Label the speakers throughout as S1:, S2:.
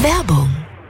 S1: Werbung.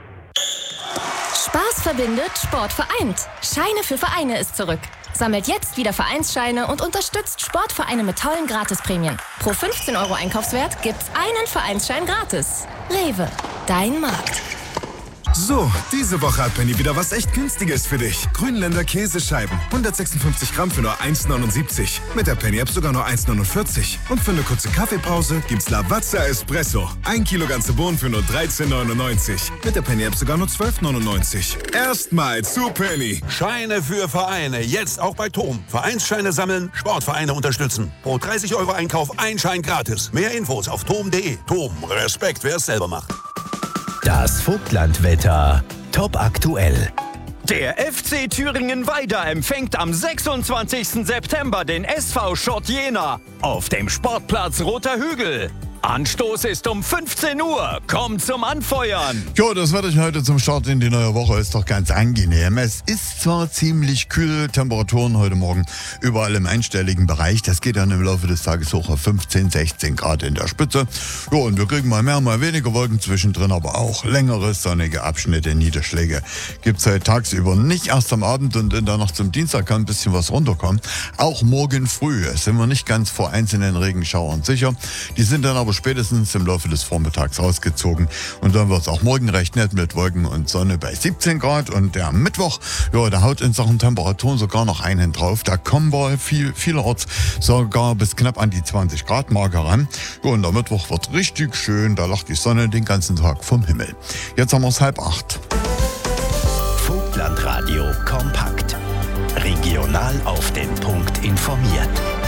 S2: Spaß verbindet, Sport vereint. Scheine für Vereine ist zurück. Sammelt jetzt wieder Vereinsscheine und unterstützt Sportvereine mit tollen Gratisprämien. Pro 15 € Einkaufswert gibt's einen Vereinsschein gratis. Rewe, dein Markt.
S3: So, diese Woche hat Penny wieder was echt Günstiges für dich. Grünländer Käsescheiben, 156 Gramm für nur 1,79. Mit der Penny-App sogar nur 1,49. Und für eine kurze Kaffeepause gibt's Lavazza Espresso. 1 Kilo ganze Bohnen für nur 13,99. Mit der Penny-App sogar nur 12,99. Erstmal zu Penny.
S4: Scheine für Vereine, jetzt auch bei TOM. Vereinsscheine sammeln, Sportvereine unterstützen. Pro 30 € Einkauf ein Schein gratis. Mehr Infos auf tom.de. TOM, Respekt, wer es selber macht.
S5: Das Vogtlandwetter top aktuell.
S6: Der FC Thüringen-Weida empfängt am 26. September den SV Schott Jena auf dem Sportplatz Roter Hügel. Anstoß ist um 15 Uhr. Kommt zum Anfeuern.
S7: Jo, das Wetter heute zum Start in die neue Woche ist doch ganz angenehm. Es ist zwar ziemlich kühl, Temperaturen heute Morgen überall im einstelligen Bereich. Das geht dann im Laufe des Tages hoch auf 15, 16 Grad in der Spitze. Jo, und wir kriegen mal mehr, mal weniger Wolken zwischendrin, aber auch längere sonnige Abschnitte. Niederschläge gibt es heute tagsüber nicht. Erst am Abend und in der Nacht zum Dienstag kann ein bisschen was runterkommen. Auch morgen früh sind wir nicht ganz vor einzelnen Regenschauern sicher. Die sind dann aber spätestens im Laufe des Vormittags rausgezogen. Und dann wird es auch morgen recht nett mit Wolken und Sonne bei 17 Grad. Und der Mittwoch, ja, der haut in Sachen Temperaturen sogar noch einen drauf. Da kommen wir vielerorts sogar bis knapp an die 20 Grad Marke ran. Ja, und der Mittwoch wird richtig schön. Da lacht die Sonne den ganzen Tag vom Himmel. Jetzt haben wir es 7:30.
S5: Vogtlandradio kompakt. Regional auf den Punkt informiert.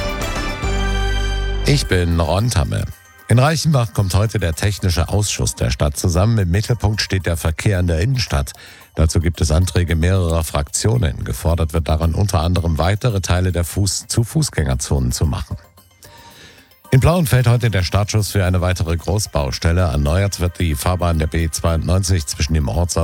S8: Ich bin Ron Tamme. In Reichenbach kommt heute der Technische Ausschuss der Stadt zusammen. Im Mittelpunkt steht der Verkehr in der Innenstadt. Dazu gibt es Anträge mehrerer Fraktionen. Gefordert wird daran unter anderem weitere Teile der zu Fußgängerzonen zu machen. In Plauen fällt heute der Startschuss für eine weitere Großbaustelle. Erneuert wird die Fahrbahn der B92 zwischen dem Ortsau